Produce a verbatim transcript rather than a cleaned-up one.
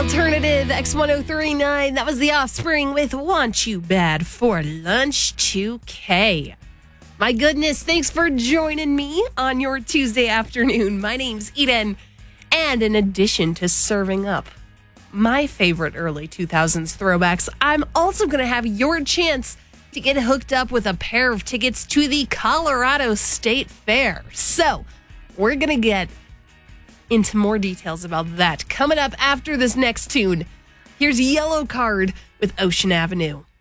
Alternative X one oh three point nine. That was The Offspring with Want You Bad for Lunch two K. My goodness, thanks for joining me on your Tuesday afternoon. My name's Eden, and in addition to serving up my favorite early two thousands throwbacks, I'm also going to have your chance to get hooked up with a pair of tickets to the Colorado State Fair. So, we're going to get into more details about that coming up after this next tune. Here's Yellow Card with Ocean Avenue.